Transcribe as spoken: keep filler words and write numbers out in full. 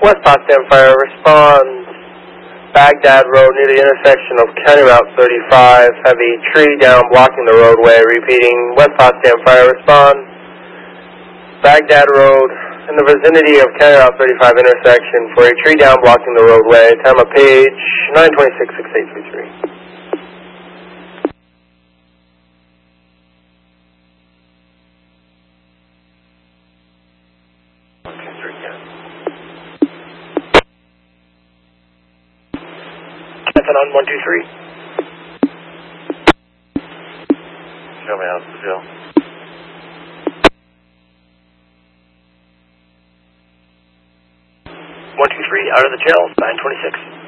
West Potsdam Fire, respond Baghdad Road near the intersection of County Route thirty-five. Heavy tree down blocking the roadway. Repeating, West Potsdam Fire, respond Baghdad Road in the vicinity of County Route thirty-five intersection for a tree down blocking the roadway. Time of page nine twenty-six, six eight three three. Stefan on one two three. Show me out, Phil. one two three, out of the jail, nine twenty-six.